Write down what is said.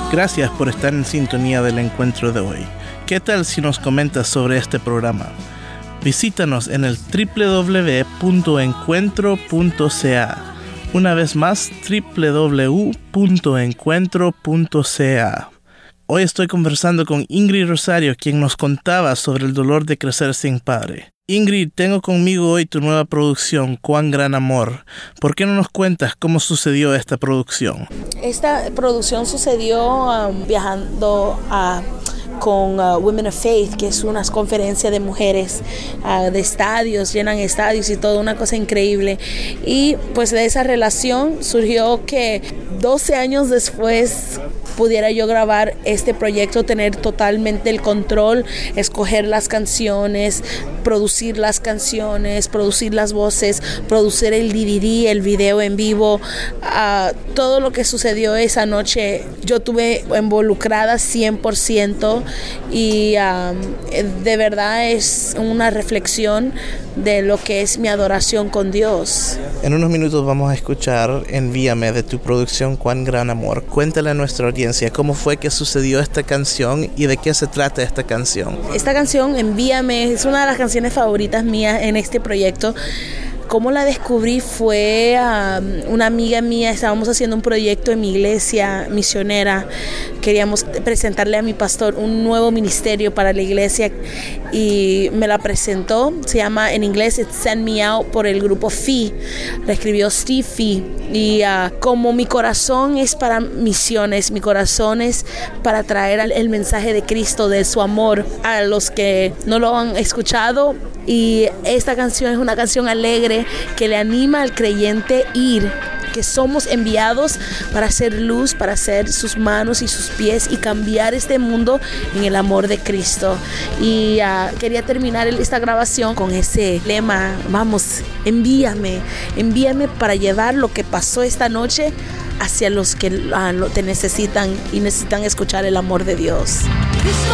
Gracias por estar en sintonía del encuentro de hoy. ¿Qué tal si nos comentas sobre este programa? Visítanos en el www.encuentro.ca. Una vez más, www.encuentro.ca. Hoy estoy conversando con Ingrid Rosario, quien nos contaba sobre el dolor de crecer sin padre. Ingrid, tengo conmigo hoy tu nueva producción, Cuán Gran Amor. ¿Por qué no nos cuentas cómo sucedió esta producción? Esta producción sucedió viajando con Women of Faith, que es una conferencia de mujeres de estadios, llenan estadios y todo, una cosa increíble. Y pues de esa relación surgió que 12 años después pudiera yo grabar este proyecto, tener totalmente el control, escoger las canciones, producir las canciones, producir las voces, producir el DVD, el video en vivo. Todo lo que sucedió esa noche yo estuve involucrada 100% y de verdad es una reflexión de lo que es mi adoración con Dios. En unos minutos vamos a escuchar Envíame de tu producción Cuán Gran Amor. Cuéntale a nuestra audiencia cómo fue que sucedió esta canción y de qué se trata esta canción. Esta canción, Envíame, es una de las canciones favoritas mías en este proyecto. Cómo la descubrí fue una amiga mía, estábamos haciendo un proyecto en mi iglesia misionera, queríamos presentarle a mi pastor un nuevo ministerio para la iglesia y me la presentó, se llama en inglés It's Send Me Out por el grupo Fee, la escribió Steve Fee y como mi corazón es para misiones, mi corazón es para traer el mensaje de Cristo, de su amor a los que no lo han escuchado. Y esta canción es una canción alegre que le anima al creyente ir, que somos enviados para hacer luz, para ser sus manos y sus pies y cambiar este mundo en el amor de Cristo. Y quería terminar esta grabación con ese lema: vamos, envíame para llevar lo que pasó esta noche hacia los que te necesitan y necesitan escuchar el amor de Dios.